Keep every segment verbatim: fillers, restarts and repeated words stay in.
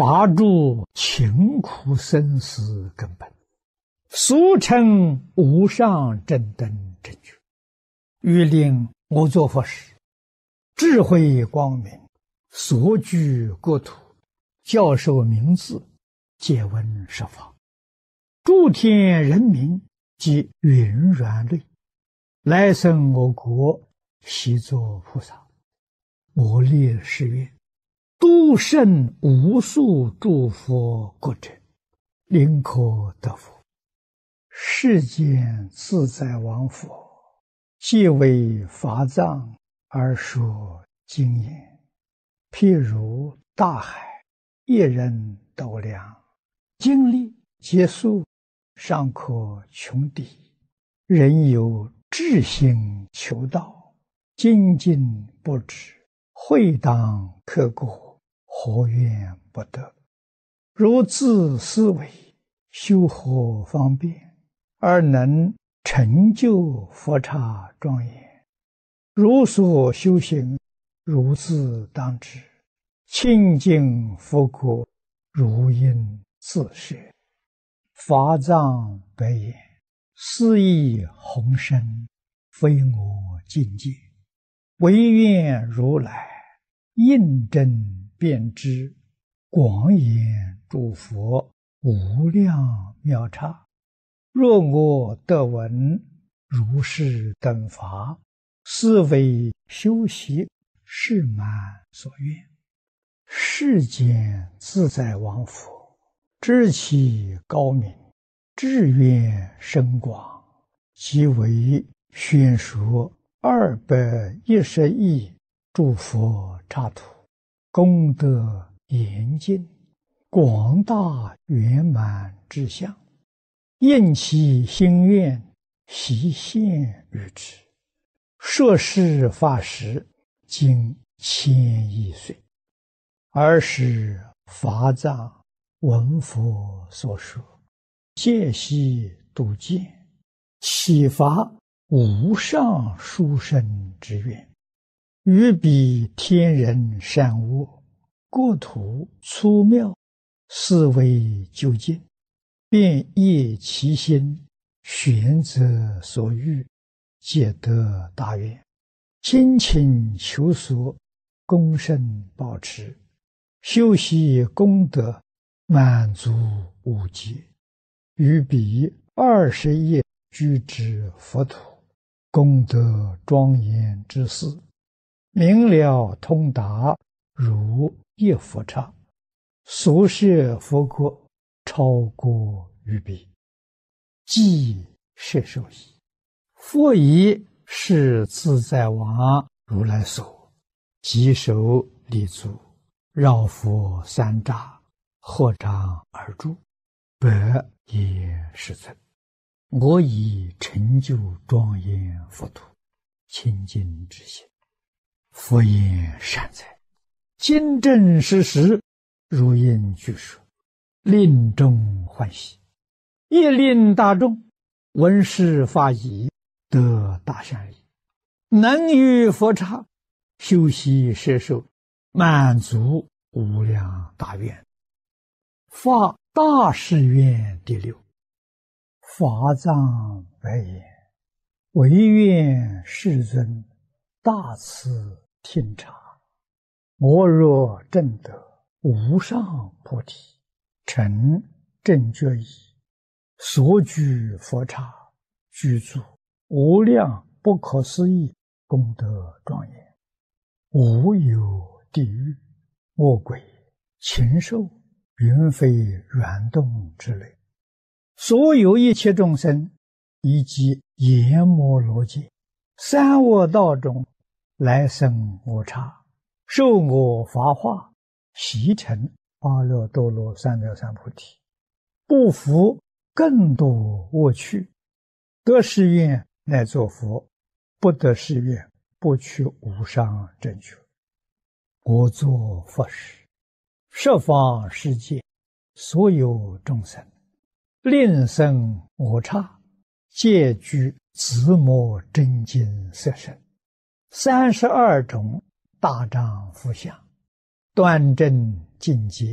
拔住勤苦生死根本，俗称无上正等正觉，欲令我作佛时，智慧光明，所居国土，教授名字，借闻十法，诸天人民及云软类，来生我国，悉作菩萨。我立誓愿，度胜无数诸佛国者，宁可得佛。世间自在王佛，既为法藏而说经言，譬如大海，一人斗量，经历结束，尚可穷底。人有志心求道，精进不止，会当刻过，何怨不得？如自思维，修何方便，而能成就佛刹庄严？如所修行，如自当知，清净佛国，如应自摄。法藏白言，斯义宏深，非我境界，唯愿如来印证遍知，广演诸佛无量妙刹。若我得闻如是等法，斯为修习是满所愿。世间自在王佛，知其高明，志愿深广，即为宣说二百一十亿诸佛刹土，功德严尽，广大圆满之相，应其心愿，悉现于之。摄事法时，经千亿岁，尔时法藏闻佛所说，戒悉度见，启发无上殊胜之愿，于彼天人善恶，国土粗妙，思维究竟，便业其心，选择所欲，皆得大愿，精勤求索，功胜保持，修习功德，满足无极，于彼二十亿居之佛土，功德庄严之事，明了通达，如一佛刹，所摄佛国，超过于彼，即摄受矣。佛以是自在王如来所，即手立足，绕佛三匝，合掌而住，百也世尊。我以成就庄严佛土，清净之心。佛言善哉，今正实实，如应具说，令众欢喜，亦令大众闻是法已，得大善利，能于佛刹修习摄受，满足无量大愿。发大誓愿第六。法藏白言，唯愿世尊大慈听察，我若证得无上菩提，成正觉已，所居佛刹，居住无量不可思议功德庄严，无有地狱、恶鬼、禽兽、云飞软动之类，所有一切众生，以及阎摩罗界、三恶道中来生我刹，受我法化，习成阿耨多罗三藐三菩提，不服更多恶趣，得誓愿乃作佛，不得誓愿不取无上正觉。我作佛时，十方世界所有众生，令生我刹，皆具自摩真经色身，三十二种大丈夫相，端正境界，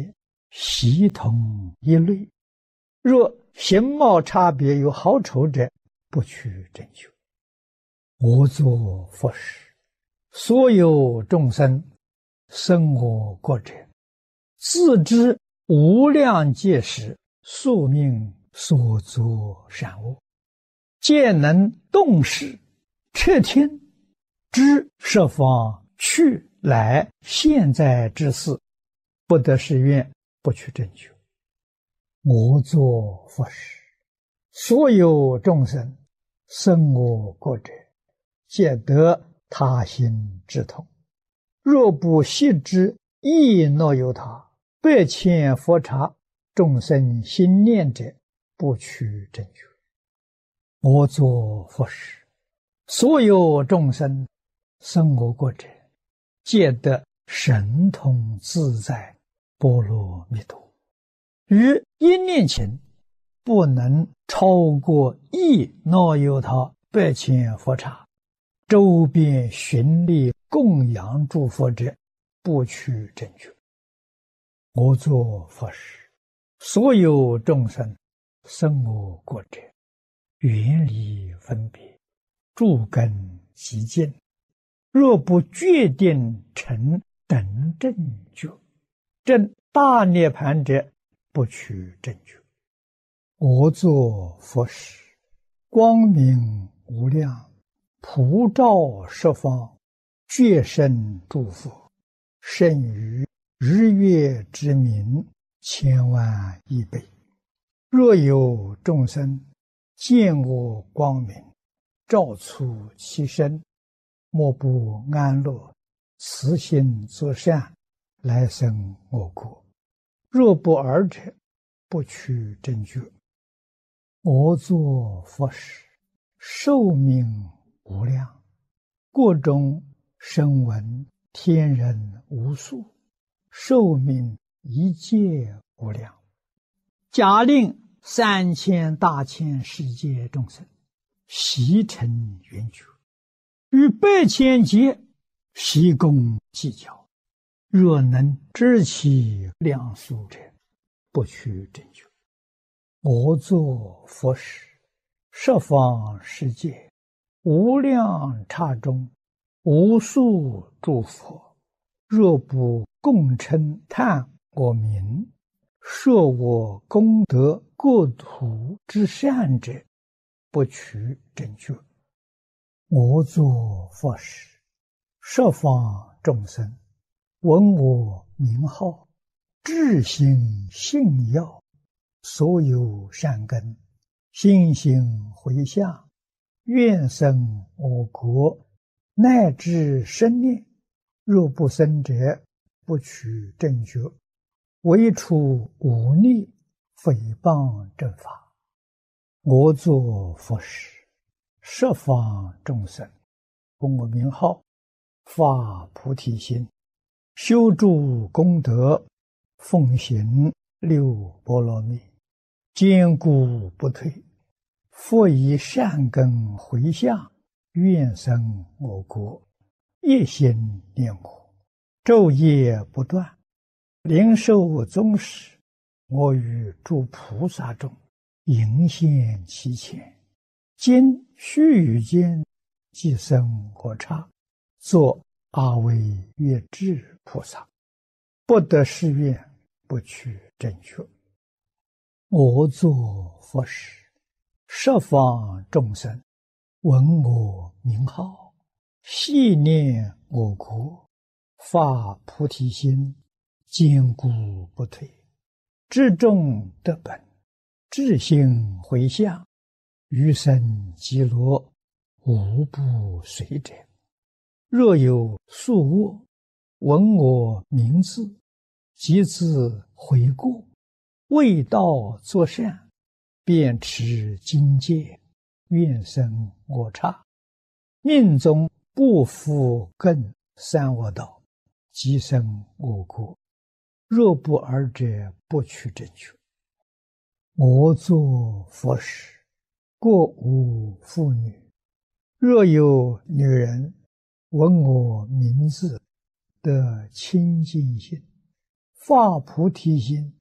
悉同一类。若形貌差别有好丑者，不取正觉。我作佛时，所有众生生我国者，自知无量劫时宿命所作善恶，皆能动识彻听，知十方去来现在之事，不得誓愿，不取正觉。我作佛时，所有众生生我国者，皆得他心之通。若不悉知亦若有他，百千佛刹众生心念者，不取正觉。我作佛时，所有众生生我国者，皆得神通自在波罗蜜多。于一念前，不能超过一若有他百千佛刹，周边寻力供养诸佛者，不取正觉。我作佛时，所有众生生我国者，远离分别，诸根极净。若不决定成等正觉，证大涅盘者，不取正觉。我作佛时，光明无量，普照十方，觉生诸佛，胜于日月之明千万亿倍。若有众生见我光明，照出其身，莫不安乐，慈心作善，来生我国。若不尔者，不取正觉。我作佛时，寿命无量，国中声闻天人无数，寿命一切无量。假令三千大千世界众生悉成圆觉，与百千劫悉共计较，若能知其量数者，不取正觉。我作佛时，十方世界无量刹中，无数诸佛，若不共称叹我名，说我功德国土之善者，不取正觉。我作佛时，十方众生闻我名号，至心信要，所有善根心行回向，愿生我国，乃至生念。若不生者，不取正觉。唯除忤逆诽谤正法。我作佛时，十方众生闻我名号，发菩提心，修诸功德，奉行六波罗蜜，坚固不退。复以善根回向，愿生我国，一心念我，昼夜不断，灵受宗室。我与诸菩萨中迎现其前，今须臾间即生我刹，作阿惟越致菩萨，不得誓愿，不取正觉。我作佛时，十方众生闻我名号，系念我国，发菩提心，坚固不退。至众得本，至心回向，余生极乐，无不随者。若有宿恶，闻我名字，即自悔过，为道作善，便持经戒，愿生我刹。命中不复更三恶道，即生我国。若不尔者，不取正觉。我作佛时，过无妇女。若有女人闻我名字，得清净心，发菩提心，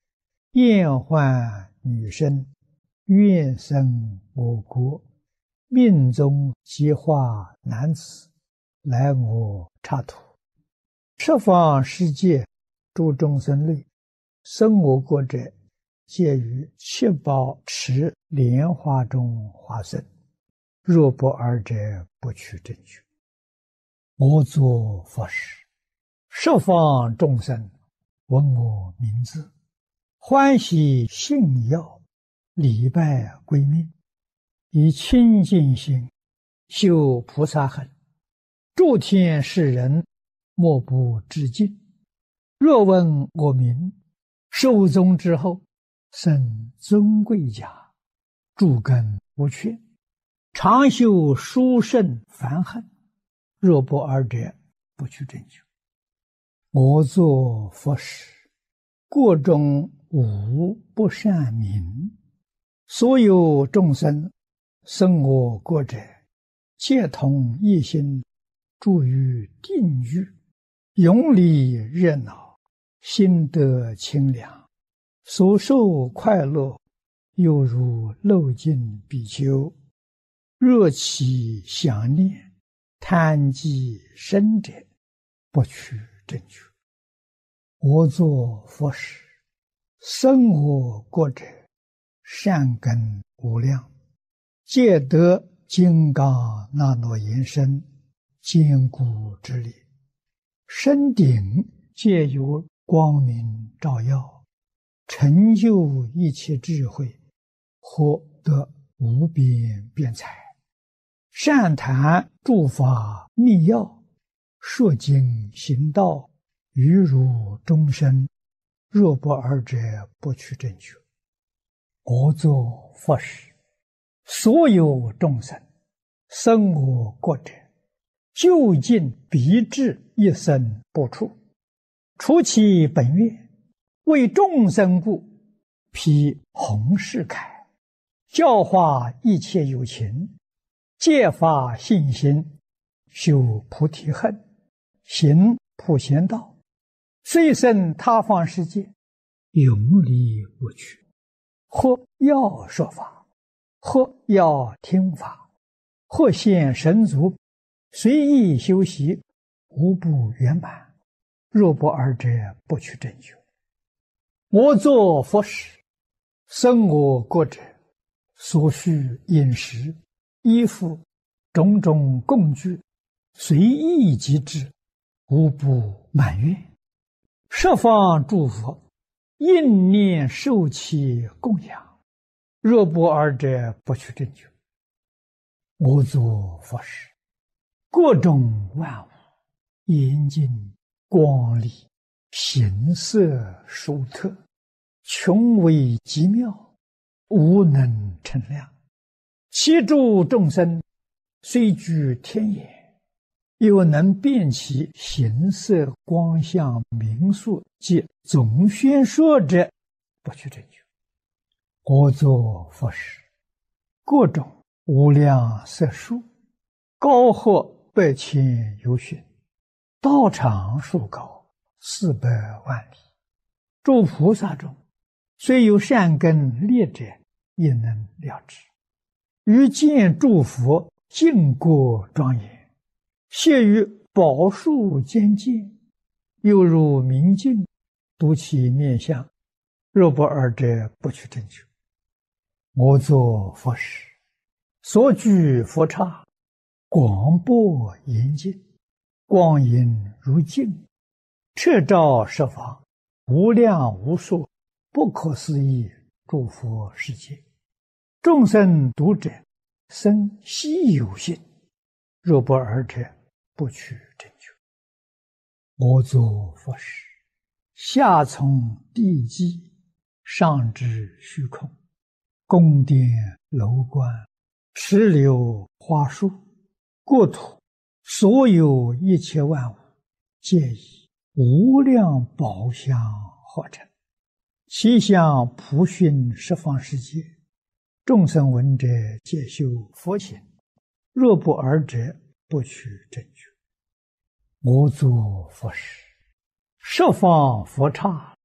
厌患女生，愿生我国，命中即化男子，来我刹土。十方世界诸众生类，生我国者，皆于七宝池莲花中化身。若不尔者，不取正觉。我作佛时，十方众生闻我名字，欢喜信要，礼拜归命，以清净心修菩萨行，诸天世人莫不致敬。若闻我名，寿终之后，生尊贵家，诸根无缺，常修殊胜梵行。若不尔者，不取正觉。我作佛时，国中无不善名，所有众生生我国者，皆同一心，住于定狱，永离热闹，心得清凉，所受快乐，犹如漏尽比丘。若其想念，贪积深者，不取正觉。我作佛时，生我国者，善根无量，皆得金刚那罗延伸，坚固之力，身顶皆有光明照耀，成就一切智慧，获得无边辩才，善谈诸法密要，说经行道，于如终身。若不尔者，不取正觉。我作佛时，所有众生生我国者，究竟必至一生不处，除其本愿，为众生故，披弘誓铠，教化一切有情，戒发信心，修菩提恨，行普贤道，虽生他方世界，永离无趣。或要说法，或要听法，或现神足，随意修习，无不圆满。若不尔者，不取正觉。我作佛时，生我国者，所需饮食、衣服、种种供具，随意即至，无不满愿。十方诸佛应念受其供养，若不尔者，不取正觉。我作佛时，各种万物严净光丽，形色殊特，穷微极妙，无能称量。其诸众生虽居天眼，又能辨其形色光相名数及总宣说者，不取正觉。我作佛时，各种无量色数，高或百千由旬，道场数高，四百万里。诸菩萨中，虽有善根劣者，也能了知。于见诸佛净国庄严，谢于宝树间见，犹如明镜，睹其面相。若不尔者，不取正觉。我作佛时，所居佛刹，广博严净，光影如镜，彻照十方，无量无数，不可思议诸佛世界。众生读者，生希有信。若不尔者，不取正觉。我作佛时，下从地基，上至虚空，宫殿楼观，池流花树，国土所有一切万物，皆以无量宝相化成，其相普熏十方世界。众生闻者，皆修佛行。若不尔者，不取正觉。我作佛时，十方佛刹